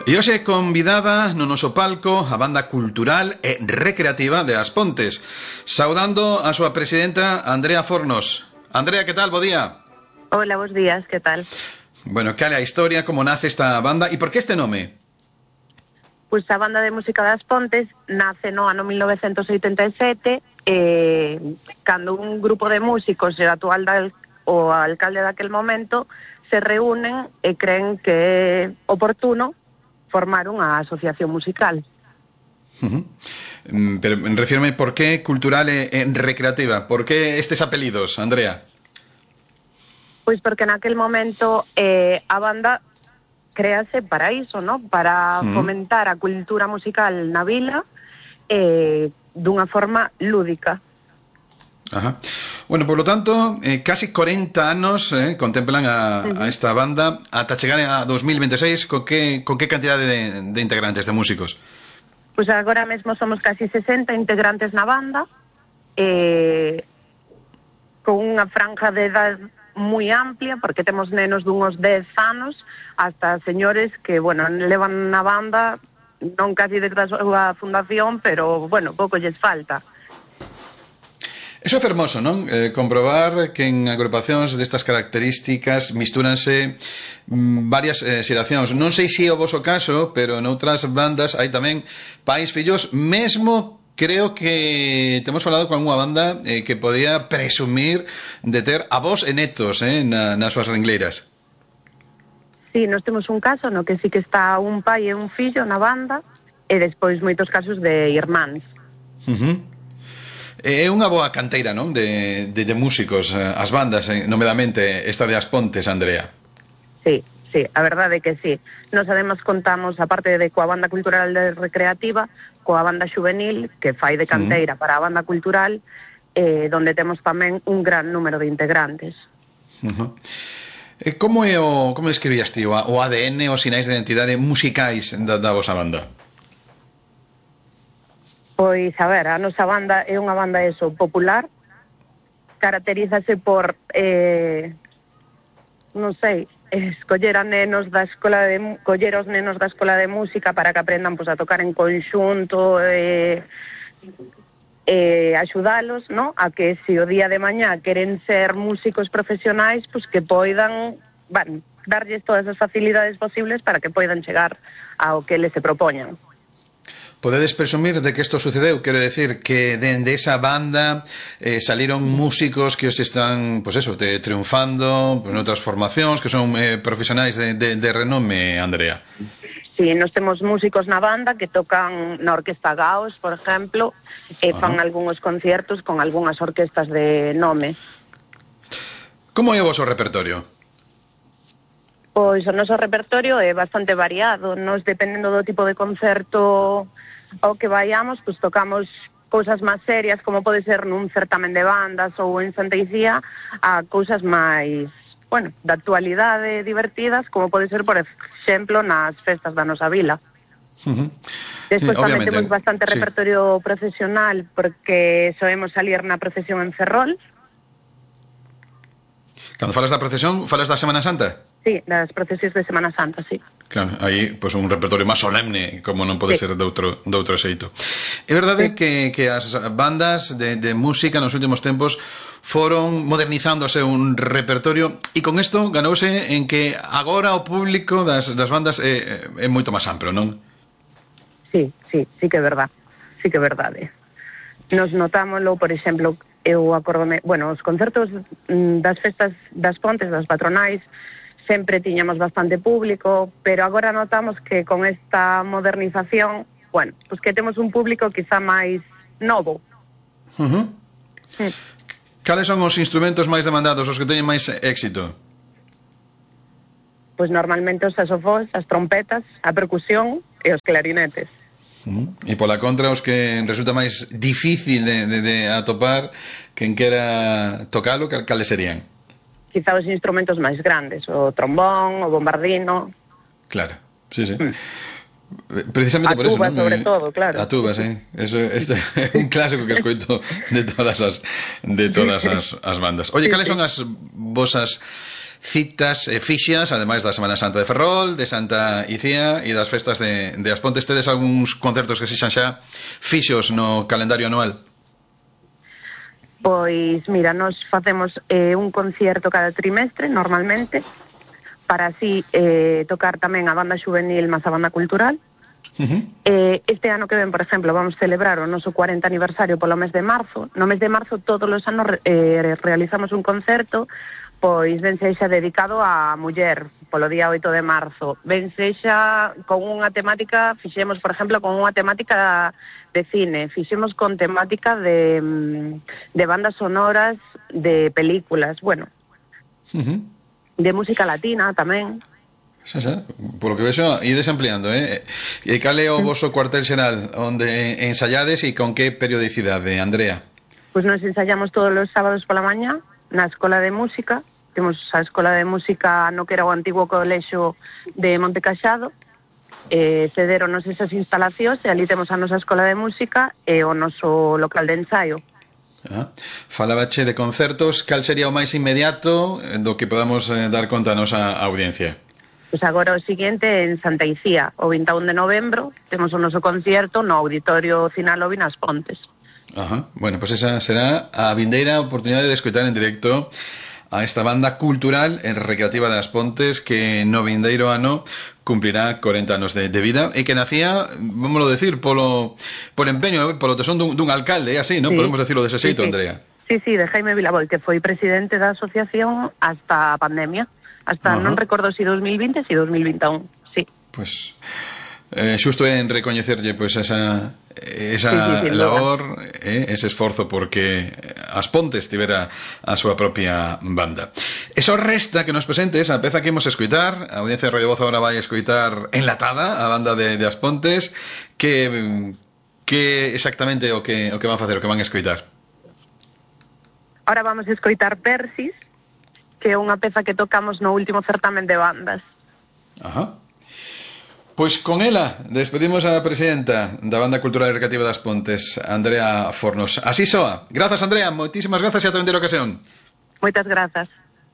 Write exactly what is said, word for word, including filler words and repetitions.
E hoxe convidada no noso palco a banda cultural e recreativa de As Pontes, saudando a súa presidenta Andrea Fornos. Andrea, que tal? Bo día. Hola, bos días, que tal? Bueno, cal é a historia, como nace esta banda e por que este nome? Pois a banda de música das Pontes nace no ano mil novecentos oitenta e sete, eh, cando un grupo de músicos e o actual da, o alcalde daquel momento se reúnen e creen que é oportuno formar unha asociación musical. Uh-huh. Pero refírme, por que cultural e, e recreativa? Por que estes apelidos, Andrea? Pois porque naquel momento eh, a banda créase para iso, ¿no? Para uh-huh. fomentar a cultura musical na vila eh, dunha forma lúdica. Ajá. Bueno, por lo tanto, eh, casi corenta anos eh, contemplan a, uh-huh. a esta banda ata chegar a dos mil veintiséis. Con que, con que cantidad de, de integrantes, de músicos? Pois pues agora mesmo somos casi sesenta integrantes na banda, eh, con unha franja de edad moi amplia, porque temos nenos dunhos dez anos hasta señores que, bueno, levan na banda non casi desde a súa fundación, pero, bueno, pouco lles falta. Eso é fermoso, non? Eh, comprobar que en agrupacións destas características mistúranse mm, varias eh, xeracións. Non sei se é o voso caso, pero noutras bandas hai tamén pais, fillos, mesmo creo que temos falado con unha banda eh, que podía presumir de ter avós e netos eh, na, nas súas rengleiras. Sí, nós temos un caso no que sí que está un pai e un fillo na banda e despois moitos casos de irmáns. Uh-huh. É unha boa canteira, non? De, de, de músicos, as bandas, nomedamente esta de As Pontes, Andrea. Sí, sí, a verdade é que sí. Nos además contamos, aparte de coa banda cultural de recreativa, coa banda juvenil, que fai de canteira uh-huh. para a banda cultural, eh, donde temos tamén un gran número de integrantes. Uh-huh. E como é o, como escribías ti, o A D N, os sinais de identidade musicais da, da vosa banda? Pois, a ver, a nosa banda é unha banda eso, popular, caracterízase por, eh, non sei, escoller a nenos da escola de, coller os nenos da escola de música para que aprendan pues, a tocar en conxunto, e eh, eh, axudalos, ¿no? A que se o día de mañá queren ser músicos profesionais, pues que poidan, bueno, darlles todas as facilidades posibles para que poidan chegar ao que les se propoñan. Podedes presumir de que isto sucedeu? Quero decir que dende esa banda eh, saliron músicos que os están, pues eso, te, triunfando en outras formacións, que son eh, profesionais de, de, de renome, Andrea. Sí, nos temos músicos na banda que tocan na Orquesta Gaos, por exemplo, e fan algúns conciertos con algunhas orquestas de nome. Como é o voso repertorio? Pois o noso repertorio é bastante variado. Nos, dependendo do tipo de concerto ao que vayamos, pois tocamos cousas máis serias, como pode ser nun certamen de bandas ou en Santa Icía, a cousas máis, bueno, de actualidade divertidas, como pode ser, por exemplo, nas festas da nosa vila. Uh-huh. Despois sí, tamén temos bastante sí. repertorio procesional, porque soemos salir na procesión en Ferrol. Cando falas da procesión, falas da Semana Santa? Sí, das procesións de Semana Santa, sí. Claro, aí, pois, pues, un repertorio máis solemne, como non pode sí. ser de outro, de outro xeito. É verdade sí. que, que as bandas de, de música nos últimos tempos foron modernizándose un repertorio, e con isto ganouse en que agora o público das, das bandas é, é moito máis amplo, non? Sí, sí, sí que é verdade. Sí que é verdade. Nos notámoslo, por exemplo, eu acordome, bueno, os concertos das festas das Pontes, das patronais, sempre tiñamos bastante público, pero agora notamos que con esta modernización, bueno, pues que temos un público quizá máis novo. Uh-huh. Sí. Cales son os instrumentos máis demandados, os que teñen máis éxito? Pois normalmente os saxofóns, as trompetas, a percusión e os clarinetes. Uh-huh. E pola contra, os que resulta máis difícil de, de, de atopar, quen quera tocalo, cales serían? Quizá os instrumentos máis grandes, o trombón, o bombardino. Claro, sí, sí. Mm. Precisamente a por eso, tuba, ¿no? sobre todo, claro. A tuba, sí. Eso, este é un clásico que escoito de todas as de todas as, as bandas. Oye, cales son as vosas citas eh, fixas, ademais da Semana Santa de Ferrol, de Santa Icía e das festas de, de As Pontes. Tedes algúns concertos que sexan xa fixos no calendario anual? Pois, mira, nos facemos eh, un concierto cada trimestre, normalmente, para así eh, tocar tamén a banda juvenil máis a banda cultural. Uh-huh. Eh, este ano que ven, por exemplo, vamos celebrar o noso cuarenta aniversario polo mes de marzo. No mes de marzo todos os anos eh, realizamos un concerto, pois ben sexa dedicado á muller, polo día oito de marzo. Ben sexa con unha temática, fixemos, por exemplo, con unha temática de cine, fixemos con temática de, de bandas sonoras de películas, bueno, uh-huh. de música latina tamén. Xa, xa. Por lo que vexo, ides ampliando, eh? E cal é o voso cuartel xeral onde ensayades e con que periodicidade, Andrea? Pois nos ensayamos todos os sábados pola mañá na Escola de Música. Temos a Escola de Música no que era o antigo colexo de Monte Caxado. Eh, cederonos esas instalacións e ali temos a nosa Escola de Música e o noso local de ensaio. Ah, falabache de concertos, cal sería o máis inmediato do que podamos eh, dar conta a nosa audiencia? Pois agora o seguinte en Santa Icía, o vinte e un de novembro, temos o noso concierto no Auditorio Cinalobi nas Pontes. Ajá. Bueno, pois pues esa será a vindeira oportunidade de escoitar en directo a esta banda cultural e recreativa das Pontes que no vindeiro ano cumplirá corenta anos de, de vida e que nacía, vámoslo decir, polo, por empeño, polo tesón dun, dun alcalde, así, ¿no? Sí. Podemos decirlo dese xeito, sí, sí. Andrea. Sí, sí, de Jaime Vilabol, que foi presidente da asociación hasta a pandemia. Hasta, uh-huh. non recordo si dos mil vinte, si dos mil vinte e un, sí. Pois, pues, eh, xusto en recoñecerlle pois pues, esa, esa sí, sí, labor, eh, ese esforzo porque As Pontes tivera a súa propia banda. Eso resta que nos presentes a peza que imos escoitar. A audiencia de Radio Voz agora vai escoitar enlatada a banda de, de As Pontes. Que, que exactamente o que, o que van facer, o que van escoitar? Ahora vamos a escoitar Persis, que é unha peza que tocamos no último certamen de bandas. Ajá. Pois con ela despedimos a presidenta da Banda Cultural e Recreativa das Pontes, Andrea Fornos. Así soa. Grazas, Andrea, moitísimas grazas e ata vindeira ocasión. Moitas grazas.